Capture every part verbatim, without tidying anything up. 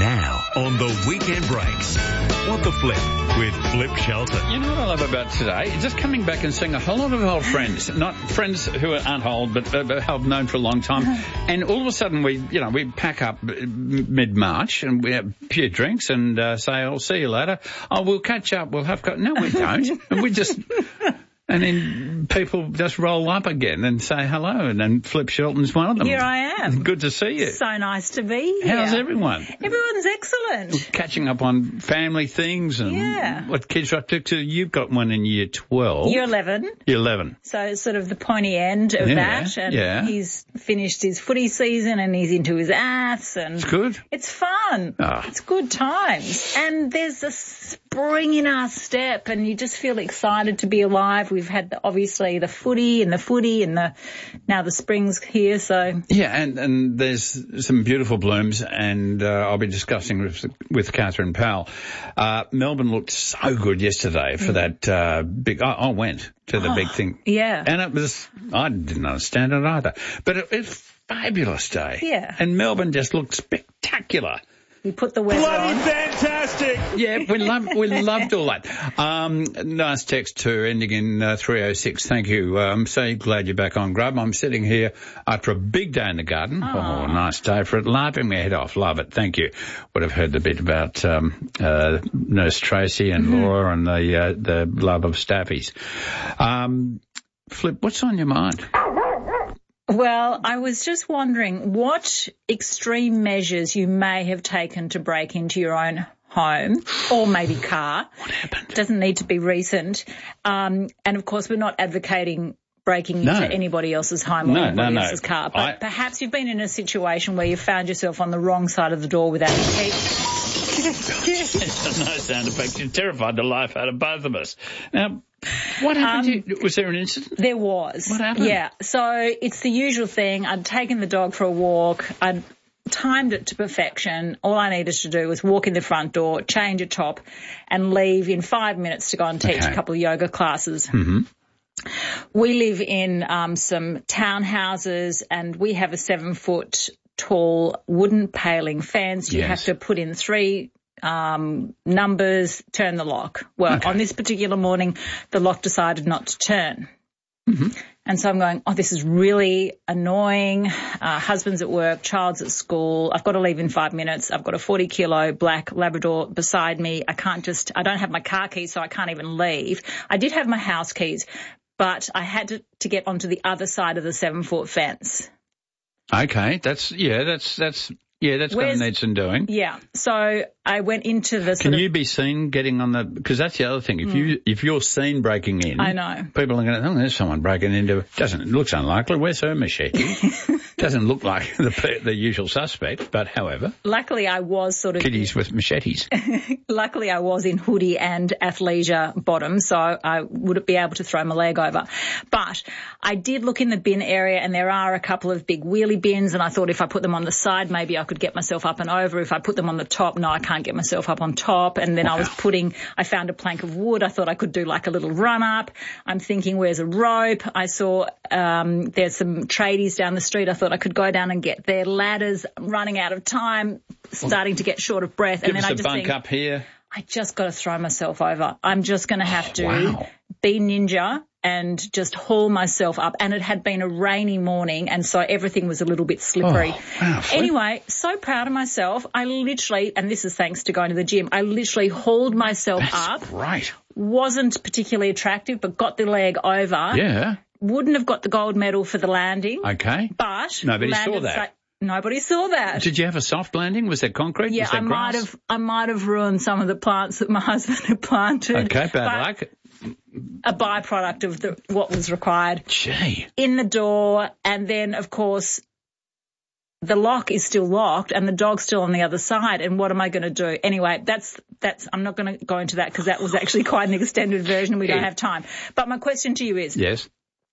Now on the Weekend Breaks. What the Flip with Flip Shelton. You know what I love about today? Just coming back and seeing a whole lot of old friends, not friends who aren't old, but uh, have known for a long time. And all of a sudden we, you know, we pack up mid-March and we have a few drinks and uh, say, I'll see you later. Oh, we'll catch up. We'll have... Co-. No, we don't. And we just... And then people just roll up again and say hello, and then Flip Shelton's one of them. Here I am. Good to see you. So nice to be here. How's everyone? Everyone's excellent. Catching up on family things and yeah. what kids are up to. You've got one in year twelve. Year eleven. Year eleven. So it's sort of the pointy end of yeah, that. And yeah. he's finished his footy season and he's into his aths. And it's good. It's fun. Oh. It's good times. And there's a spring in our step and you just feel excited to be alive. We've had the, obviously the footy and the footy and the now the spring's here. So yeah, and, and there's some beautiful blooms, and uh, I'll be discussing with with Catherine Powell. Uh, Melbourne looked so good yesterday for mm. that uh, big. I, I went to the oh, big thing. Yeah, and it was I didn't understand it either, but it, it was a fabulous day. Yeah, and Melbourne just looked spectacular. You put the weather Bloody on. fantastic! Yeah, we loved, we loved all that. Um, nice text too, ending in uh, three oh six. Thank you. I'm so glad you're back on, Grub. I'm sitting here after a big day in the garden. Oh, oh nice day for it. Laughing my head off. Love it. Thank you. Would have heard the bit about um, uh, Nurse Tracy and mm-hmm. Laura and the uh, the love of staffies. Um, Flip, what's on your mind? Well, I was just wondering what extreme measures you may have taken to break into your own home or maybe car. What happened? Doesn't need to be recent. Um, and, of course, we're not advocating breaking no. into anybody else's home or no, anybody no, no. else's car. But I... perhaps you've been in a situation where you found yourself on the wrong side of the door without a key. No sound effects. You're terrified the life out of both of us. Now, what happened? Um, to you? Was there an incident? There was. What happened? Yeah. So it's the usual thing. I'd taken the dog for a walk. I'd timed it to perfection. All I needed to do was walk in the front door, change a top, and leave in five minutes to go and teach okay. a couple of yoga classes. Mm-hmm. We live in um, some townhouses, and we have a seven-foot tall wooden paling fence. You yes. have to put in three um, numbers, turn the lock. Well, okay. on this particular morning, the lock decided not to turn. Mm-hmm. And so I'm going, oh, this is really annoying. Uh, husband's at work, child's at school. I've got to leave in five minutes. I've got a forty kilo black Labrador beside me. I can't just, I don't have my car keys, so I can't even leave. I did have my house keys, but I had to, to get onto the other side of the seven foot fence. Okay. That's, yeah, that's, that's, yeah, that's going to need some doing. Yeah. So I went into the. Can you be seen getting on the? Because that's the other thing. If mm. you if you're seen breaking in, I know people are going to. Oh, there's someone breaking into. Doesn't it looks unlikely? Where's her machete? Doesn't look like the the usual suspect. But however, luckily I was sort of kiddies with machetes. Luckily I was in hoodie and athleisure bottom, so I would be able to throw my leg over. But I did look in the bin area, and there are a couple of big wheelie bins, and I thought if I put them on the side, maybe I could get myself up and over. If I put them on the top, no, I can't get myself up on top. And then wow. I was putting, I found a plank of wood. I thought I could do like a little run up. I'm thinking, where's a rope? I saw um there's some tradies down the street. I thought I could go down and get their ladders. I'm running out of time, starting to get short of breath. Give and then us I a just bunk think, up here. I just got to throw myself over. I'm just going to have to wow. be ninja and just haul myself up. And it had been a rainy morning, and so everything was a little bit slippery. Oh, wow, anyway, so proud of myself. I literally, and this is thanks to going to the gym, I literally hauled myself That's up. Right. Wasn't particularly attractive, but got the leg over. Yeah. Wouldn't have got the gold medal for the landing. Okay. But nobody saw that. Sa- Nobody saw that. Did you have a soft landing? Was there concrete? Yeah, was there I grass? might have. I might have ruined some of the plants that my husband had planted. Okay, bad luck. A byproduct of the, what was required. Gee. In the door, and then of course the lock is still locked and the dog's still on the other side. And what am I going to do? Anyway, that's that's. I'm not going to go into that because that was actually quite an extended version and we don't have time. But my question to you is: yes.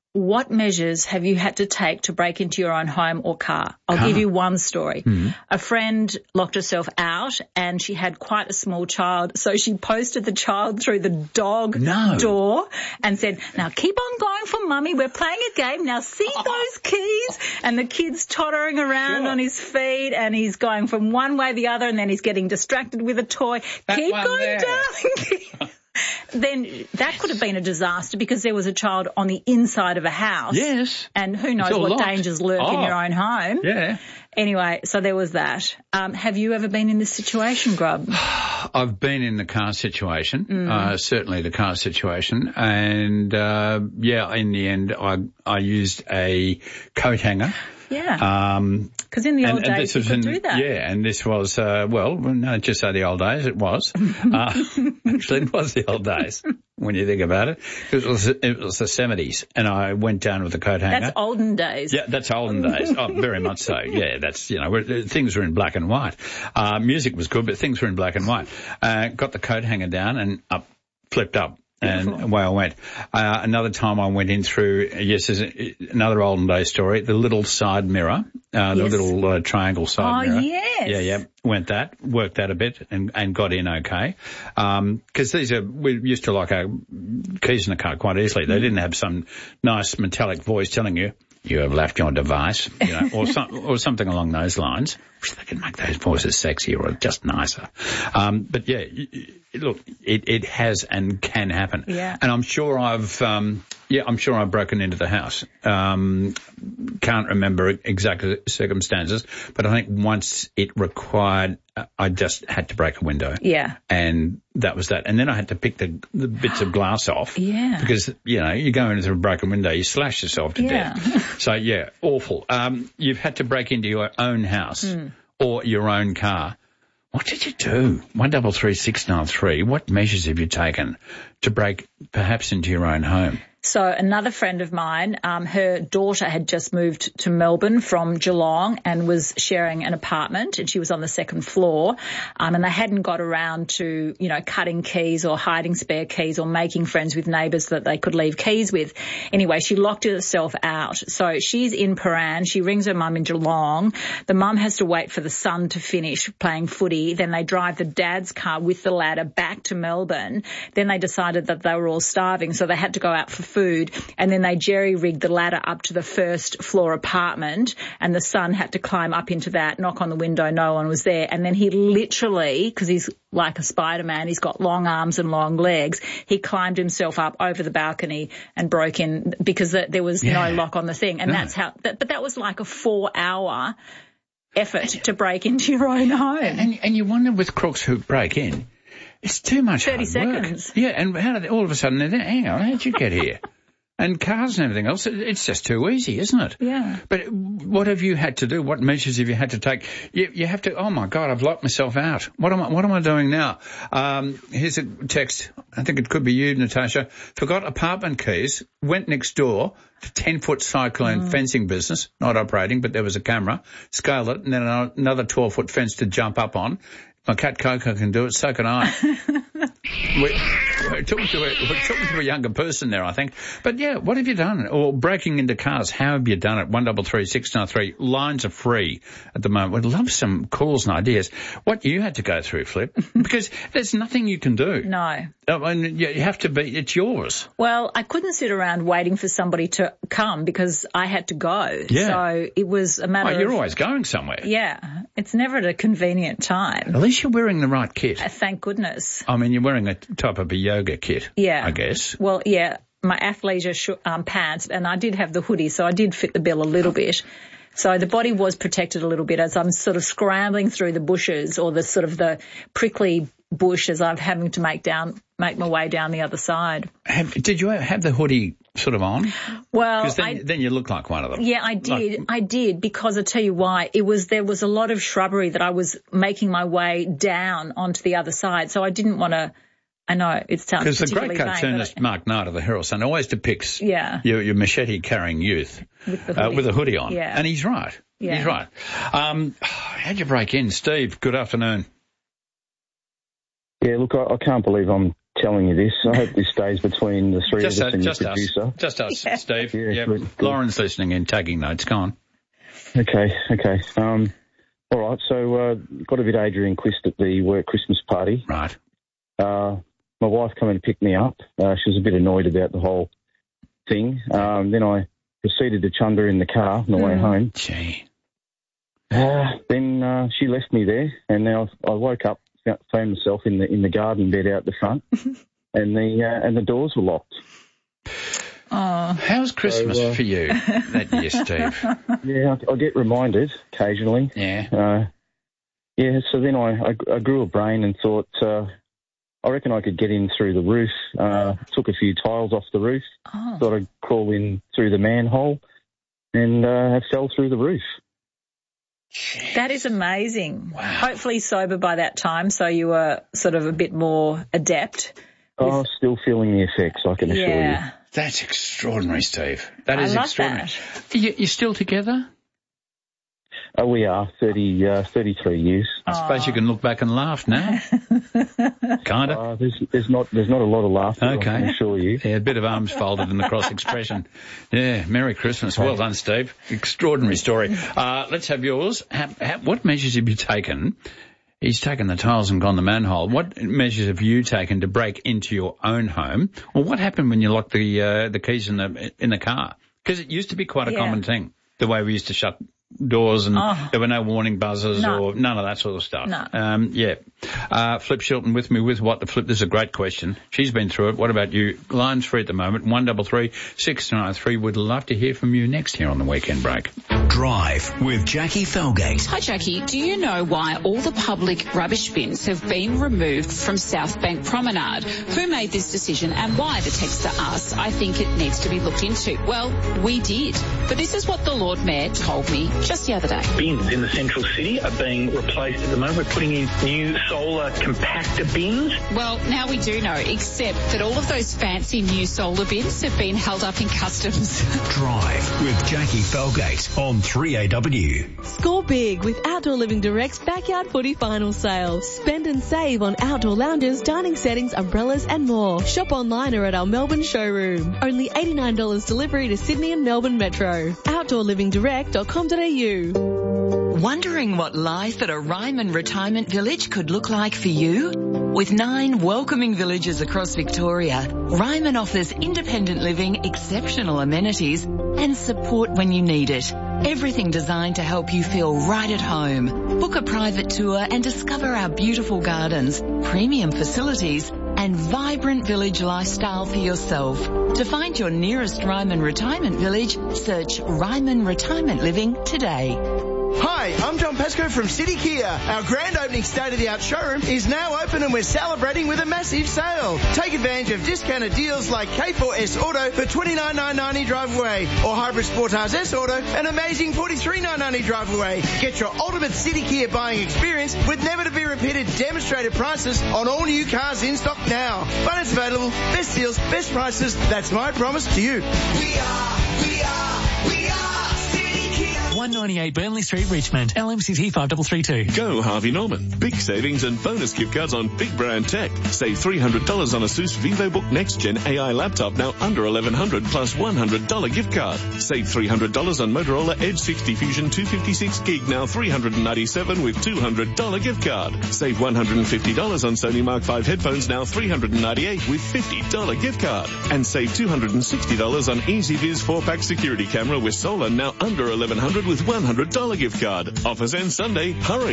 what measures have you had to take to break into your own home or car? I'll Car. give you one story. Mm-hmm. A friend locked herself out and she had quite a small child, so she posted the child through the dog No. door and said, now keep on going for mummy, we're playing a game, now see those keys? And the kid's tottering around Sure. on his feet and he's going from one way to the other and then he's getting distracted with a toy. That keep one going, there. darling. Then that could have been a disaster because there was a child on the inside of a house. Yes. And who knows all what locked. dangers lurk in Oh. your own home. Yeah. Anyway, so there was that. Um, have you ever been in this situation, Grub? I've been in the car situation, Mm. uh, certainly the car situation. And, uh, yeah, in the end, I, I used a coat hanger. Yeah. Um, Because in the old and, and days this you was could in, do that. Yeah, and this was, uh, well, no, just say the old days, it was. uh, actually, it was the old days when you think about it. It was, it was the seventies, and I went down with the coat hanger. That's olden days. Yeah, that's olden days. Oh, very much so. Yeah, that's, you know, we're- things were in black and white. Uh, music was good, but things were in black and white. Uh, got the coat hanger down and up, flipped up. And away I went. Uh, another time I went in through, yes, there's a, another olden day story, the little side mirror, uh, the Yes. little uh, triangle side Oh, mirror. yes. Yeah, yeah. Went that, worked that a bit and, and got in okay. Um 'cause these are, we used to lock our keys in the car quite easily. They didn't have some nice metallic voice telling you, you have left your device, you know, or some, or something along those lines. Wish they could make those voices sexier or just nicer. Um, but yeah, y- y- look, it, it has and can happen. Yeah. And I'm sure I've, um, yeah, I'm sure I've broken into the house. Um, can't remember exact circumstances, but I think once it required, uh, I just had to break a window. Yeah. And that was that. And then I had to pick the, the bits of glass off. Yeah. Because, you know, you go into a broken window, you slash yourself to Yeah. death. So, yeah, awful. Um, you've had to break into your own house Mm. or your own car. What did you do? One double three six nine three. What measures have you taken to break perhaps into your own home? So another friend of mine, um, her daughter had just moved to Melbourne from Geelong and was sharing an apartment, and she was on the second floor, um, and they hadn't got around to, you know, cutting keys or hiding spare keys or making friends with neighbours that they could leave keys with. Anyway, she locked herself out. So she's in Paran. She rings her mum in Geelong. The mum has to wait for the son to finish playing footy. Then they drive the dad's car with the ladder back to Melbourne. Then they decided that they were all starving, so they had to go out for food, and then they jerry-rigged the ladder up to the first floor apartment, and the son had to climb up into that, knock on the window, no one was there, and then he literally, because he's like a Spider-Man, he's got long arms and long legs, he climbed himself up over the balcony and broke in because there was Yeah. no lock on the thing, and No. that's how, that, but that was like a four-hour effort to break into your own home. And, and you wonder with crooks who break in, it's too much thirty hard work. seconds. Yeah, and how did they, all of a sudden, they're there, hang on, how did you get here? And cars and everything else, it- it's just too easy, isn't it? Yeah. But what have you had to do? What measures have you had to take? You, you have to, oh my God, I've locked myself out. What am I, what am I doing now? Um, here's a text. I think it could be you, Natasha. Forgot apartment keys, went next door to ten foot cyclone Mm. fencing business, not operating, but there was a camera, scaled it, and then another twelve foot fence to jump up on. My cat Coco can do it, so can I. We're, we're, talking to a, we're talking to a younger person there, I think. But yeah, what have you done? Or breaking into cars, how have you done it? One double three six nine three. Lines are free at the moment. We'd love some calls and ideas. What you had to go through, Flip, because there's nothing you can do. No. I mean, you you have to be. It's yours. Well, I couldn't sit around waiting for somebody to come because I had to go. Yeah. So it was a matter Oh, you're of... always going somewhere. Yeah. It's never at a convenient time. At least you're wearing the right kit. Uh, Thank goodness. I mean, you're wearing a type of a yoga kit. Yeah. I guess. Well, yeah, my athleisure sh- um, pants, and I did have the hoodie, so I did fit the bill a little bit. So the body was protected a little bit as I'm sort of scrambling through the bushes or the sort of the prickly bush as I'm having to make down, make my way down the other side. Have, did you have the hoodie sort of on? Well, Because then, I, then you look like one of them. yeah, I did. Like- I did because I tell you why. It was, there was a lot of shrubbery that I was making my way down onto the other side. So I didn't want to, I know it sounds Because the particularly great vain, cartoonist but Mark Knight of the Herald Sun always depicts Yeah. your, your machete-carrying youth With the uh, hoodie. with a hoodie on. Yeah. And he's right. Yeah. He's right. Um, how'd you break in? Steve, good afternoon. Yeah, look, I, I can't believe I'm telling you this. I hope this stays between the three just of us uh, and just your us. producer. Just us, Yeah. Steve. Yeah, Yeah, good, good. Lauren's listening in, taking notes. Go on. Okay, okay. Um, all right, so uh, got a bit Adrian Quist at the work Christmas party. Right. Uh, my wife came in to pick me up. Uh, she was a bit annoyed about the whole thing. Um, then I proceeded to chunder in the car on the way home. Gee. Uh, then uh, she left me there, and now I woke up, found myself in the in the garden bed out the front, and the uh, and the doors were locked. Oh, How's Christmas So, uh, for you that year, Steve? Yeah, I, I get reminded occasionally. Yeah. Uh, yeah, so then I, I, I grew a brain and thought, uh, I reckon I could get in through the roof. Uh, took a few tiles off the roof, oh. thought I'd crawl in through the manhole, and uh, fell through the roof. That is amazing. Wow. Hopefully sober by that time, so you were sort of a bit more adept. Oh, still feeling the effects, I can assure you. Yeah. That's extraordinary, Steve. That I is love extraordinary. that. You, you're still together? Oh, we are, thirty, uh, thirty-three years. I suppose you can look back and laugh now. kind of. Uh, there's, there's not there's not a lot of laughter, Okay. I can assure you. Yeah, a bit of arms folded in the cross expression. Yeah, Merry Christmas. Well done, Steve. Extraordinary story. Uh, let's have yours. How, how, what measures have you taken? He's taken the tiles and gone the manhole. What measures have you taken to break into your own home? Or what happened when you locked the uh, the keys in the in the car? Because it used to be quite a Yeah. common thing, the way we used to shut doors and Oh. there were no warning buzzers No. or none of that sort of stuff. No. Um, yeah. Uh, Flip Shilton with me with what the flip. This is a great question. She's been through it. What about you? Line's free at the moment. One double three six nine three. Would love to hear from you next here on the Weekend Break. Drive with Jackie Felgate. Hi Jackie, do you know why all the public rubbish bins have been removed from South Bank Promenade? Who made this decision and why? The texter asks. I think it needs to be looked into. Well, we did. But this is what the Lord Mayor told me just the other day. Bins in the central city are being replaced at the moment. We're putting in new solar compactor bins. Well, now we do know, except that all of those fancy new solar bins have been held up in customs. Drive with Jackie Felgate on three A W. Score big with Outdoor Living Direct's Backyard Footy Final Sale. Spend and save on outdoor lounges, dining settings, umbrellas and more. Shop online or at our Melbourne showroom. Only eighty-nine dollars delivery to Sydney and Melbourne Metro. outdoor living direct dot com dot a u. Wondering what life at a Ryman retirement village could look like for you? With nine welcoming villages across Victoria, Ryman offers independent living, exceptional amenities and support when you need it. Everything designed to help you feel right at home. Book a private tour and discover our beautiful gardens, premium facilities and vibrant village lifestyle for yourself. To find your nearest Ryman retirement village, search Ryman Retirement Living today. Hi, I'm John Pesco from City Kia. Our grand opening state-of-the-art showroom is now open and we're celebrating with a massive sale. Take advantage of discounted deals like K four S Auto for twenty-nine thousand nine hundred ninety drive away or Hybrid Sportage S Auto an amazing forty-three thousand nine hundred ninety drive away. Get your ultimate City Kia buying experience with never-to-be-repeated demonstrated prices on all new cars in stock now. Finance available, best deals, best prices. That's my promise to you. We are, we are, we are. one ninety-eight Burnley Street, Richmond. L M C T five three three two. Go Harvey Norman. Big savings and bonus gift cards on big brand tech. Save three hundred dollars on ASUS VivoBook Next Gen A I laptop now under eleven hundred dollars plus one hundred dollars gift card. Save three hundred dollars on Motorola Edge sixty Fusion two fifty-six gig now three hundred ninety-seven dollars with two hundred dollars gift card. Save one hundred fifty dollars on Sony Mark five headphones now three hundred ninety-eight dollars with fifty dollars gift card. And save two hundred sixty dollars on EasyViz four pack security camera with solar now under eleven hundred dollars with one hundred dollars gift card. Offers end Sunday. Hurry.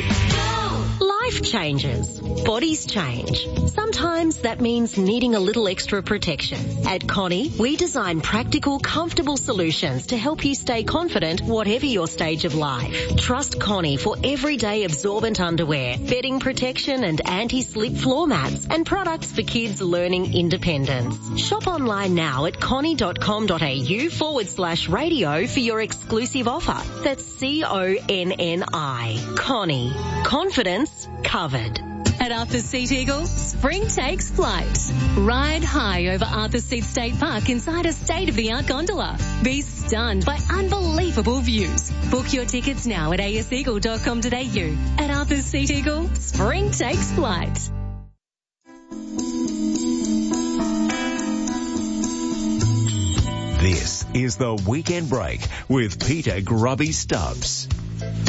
Life changes. Bodies change. Sometimes that means needing a little extra protection. At Connie, we design practical, comfortable solutions to help you stay confident whatever your stage of life. Trust Connie for everyday absorbent underwear, bedding protection and anti-slip floor mats and products for kids learning independence. Shop online now at connie.com.au forward slash radio for your exclusive offer. That's C O N N I. Connie. Confidence covered. At Arthur's Seat Eagle, spring takes flight. Ride high over Arthur's Seat State Park inside a state-of-the-art gondola. Be stunned by unbelievable views. Book your tickets now at a s eagle dot com dot a u. At Arthur's Seat Eagle, spring takes flight. is The Weekend Break with Peter Grubby Stubbs.